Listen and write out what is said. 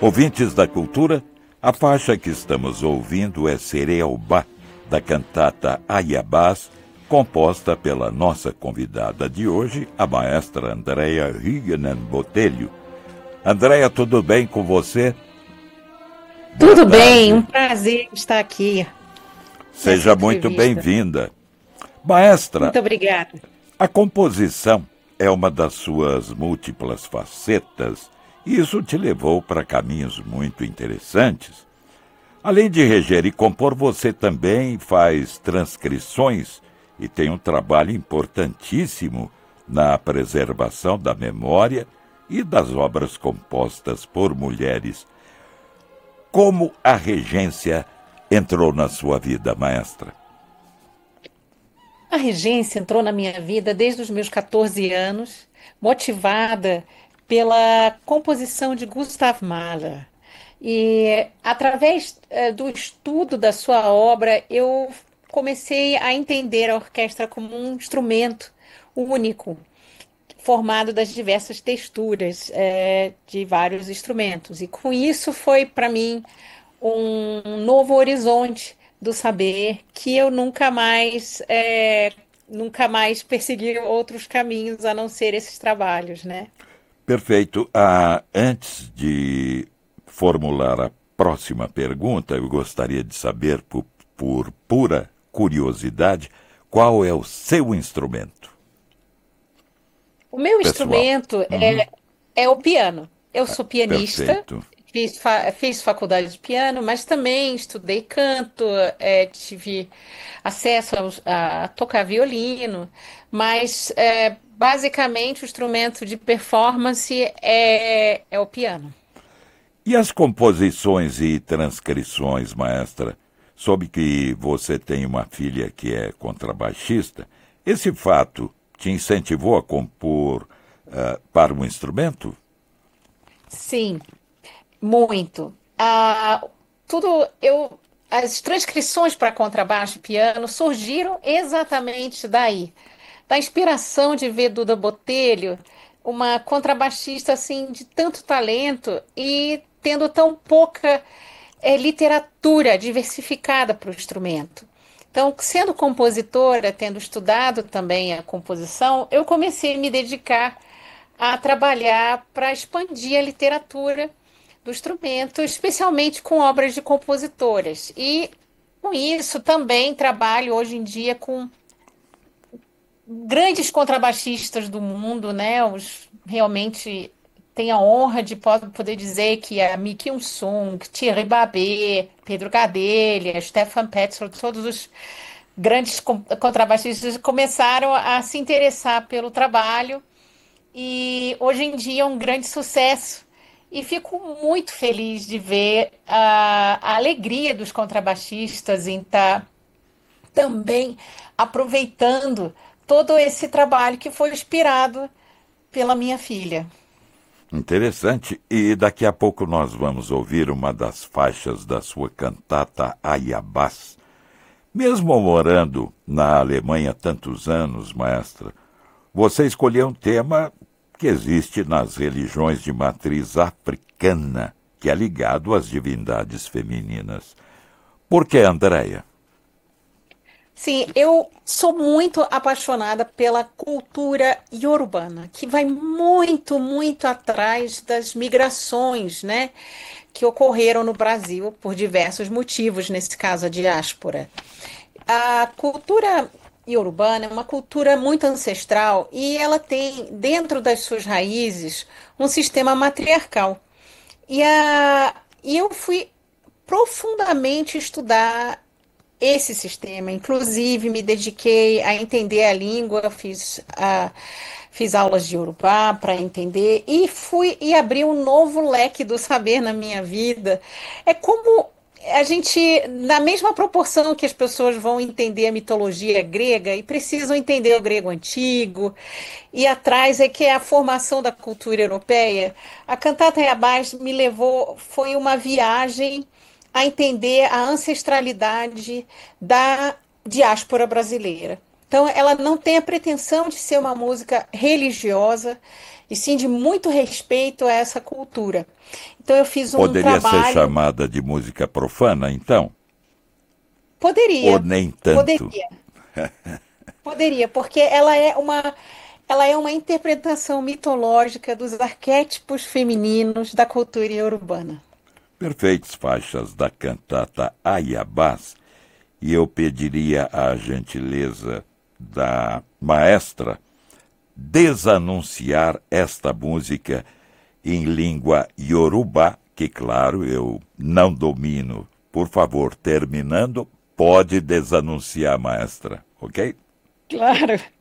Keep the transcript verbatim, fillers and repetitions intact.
Ouvintes da cultura, a faixa que estamos ouvindo é Serealbá, da cantata Ayabás, composta pela nossa convidada de hoje, a maestra Andréa Higginen Botelho. Andréa, tudo bem com você? Boa tudo tarde. Bem, um prazer estar aqui. Seja muito bem-vinda. Maestra, muito obrigada. A composição é uma das suas múltiplas facetas e isso te levou para caminhos muito interessantes. Além de reger e compor, você também faz transcrições e tem um trabalho importantíssimo na preservação da memória e das obras compostas por mulheres. Como a regência entrou na sua vida, maestra? A regência entrou na minha vida desde os meus quatorze anos, motivada pela composição de Gustav Mahler. E, através eh, do estudo da sua obra, eu comecei a entender a orquestra como um instrumento único, formado das diversas texturas eh, de vários instrumentos. E, com isso, foi para mim um novo horizonte do saber que eu nunca mais é, nunca mais persegui outros caminhos a não ser esses trabalhos, né? Perfeito. Ah, antes de formular a próxima pergunta, eu gostaria de saber, por, por pura curiosidade, qual é o seu instrumento? O meu Pessoal. instrumento uhum. é, é o piano. Eu sou pianista. Perfeito. Fiz, fa fiz faculdade de piano, mas também estudei canto, é, tive acesso a, a tocar violino, mas é, basicamente o instrumento de performance é, é o piano. E as composições e transcrições, maestra? Soube que você tem uma filha que é contrabaixista. Esse fato te incentivou a compor uh, para um instrumento? Sim. Muito. Ah, tudo eu, as transcrições para contrabaixo e piano surgiram exatamente daí, da inspiração de ver Duda Botelho, uma contrabaixista assim de tanto talento e tendo tão pouca é, literatura diversificada para o instrumento. Então, sendo compositora, tendo estudado também a composição, eu comecei a me dedicar a trabalhar para expandir a literatura do instrumento, especialmente com obras de compositoras. E com isso também trabalho hoje em dia com grandes contrabaixistas do mundo, né? Os realmente tenho a honra de poder dizer que a Mi Kyung-sung, Thierry Babé, Pedro Gadelha, Stefan Petzold, todos os grandes contrabaixistas começaram a se interessar pelo trabalho e hoje em dia é um grande sucesso. E fico muito feliz de ver a, a alegria dos contrabaixistas em estar também aproveitando todo esse trabalho que foi inspirado pela minha filha. Interessante. E daqui a pouco nós vamos ouvir uma das faixas da sua cantata Ayabás. Mesmo morando na Alemanha há tantos anos, maestra, você escolheu um tema que existe nas religiões de matriz africana, que é ligado às divindades femininas. Por que, Andréa? Sim, eu sou muito apaixonada pela cultura iorubana, que vai muito, muito atrás das migrações, né, que ocorreram no Brasil por diversos motivos, nesse caso a diáspora. A cultura iorubana é uma cultura muito ancestral e ela tem dentro das suas raízes um sistema matriarcal. E, a, e eu fui profundamente estudar esse sistema, inclusive me dediquei a entender a língua, fiz, a, fiz aulas de Yorubá para entender e fui e abri um novo leque do saber na minha vida. É como a gente, na mesma proporção que as pessoas vão entender a mitologia grega e precisam entender o grego antigo, e atrás é que é a formação da cultura europeia, a cantata Ayabás me levou, foi uma viagem a entender a ancestralidade da diáspora brasileira. Então, ela não tem a pretensão de ser uma música religiosa e sim de muito respeito a essa cultura. Então eu fiz um Poderia ser trabalho, chamada de música profana, então? Ou poderia, nem tanto? poderia, poderia, porque ela é uma, ela é uma interpretação mitológica dos arquétipos femininos da cultura urbana. Perfeitas faixas da cantata Ayabás, e eu pediria a gentileza da maestra desanunciar esta música em língua iorubá, que, claro, eu não domino. Por favor, terminando, pode desanunciar, maestra, ok? Claro.